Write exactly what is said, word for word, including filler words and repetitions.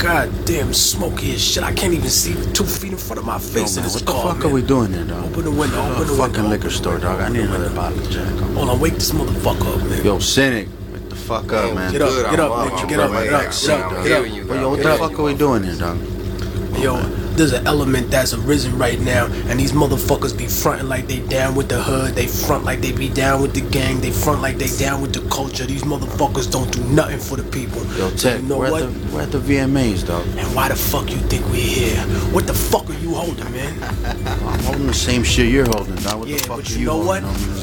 goddamn smoky as shit. I can't even see two feet in front of my face. Yo, in man, this what car, the fuck man. are we doing here, dog? Open the window, open the window. Fucking liquor store, dog. I need another bottle of Jack. Hold on, wake this motherfucker up, man. Yo, Cynic, wake the fuck up, Yo, man. Get up, Good, get I'm up, up, Mitch. I'm Get up, right get up, back, get dog. up, I'm get up. hearing you, But dog. yo, what Get the up, fuck you are we motherfucker. doing here, dog? Yo, there's an element that's arisen right now, and these motherfuckers be fronting like they down with the hood. They front like they be down with the gang. They front like they down with the culture. These motherfuckers don't do nothing for the people. Yo, So Tech, you know we're, what? at the, we're at the V M As, dog. And why the fuck you think we here? What the fuck are you holding, man? I'm holding the same shit you're holding, dog. What Yeah, the fuck but are you you know holding, what? homie?